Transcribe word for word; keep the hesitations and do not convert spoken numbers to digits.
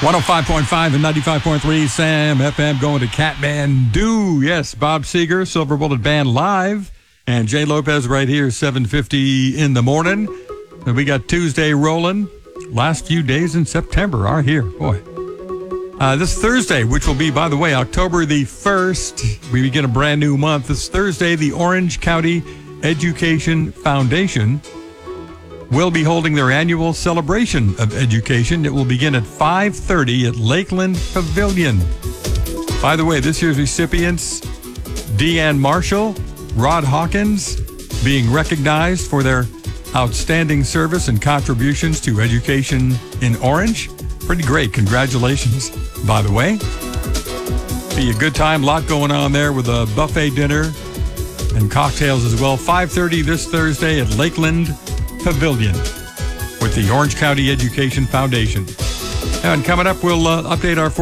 one oh five point five and ninety-five point three Sam F M going to Kathmandu. Yes, Bob Seger, Silver Bullet Band live. And Jay Lopez right here, seven fifty in the morning. And we got Tuesday rolling. Last few days in September are here. Boy. Uh, this Thursday, which will be, by the way, October the first, we begin a brand new month. This Thursday, the Orange County Education Foundation will be holding their annual celebration of education. It will begin at five thirty at Lakeland Pavilion. By the way, this year's recipients, Deanne Marshall, Rod Hawkins, being recognized for their outstanding service and contributions to education in Orange. Pretty great. Congratulations, by the way. Be a good time. Lot going on there with a buffet dinner and cocktails as well. five thirty this Thursday at Lakeland Pavilion with the Orange County Education Foundation. And coming up, we'll uh, update our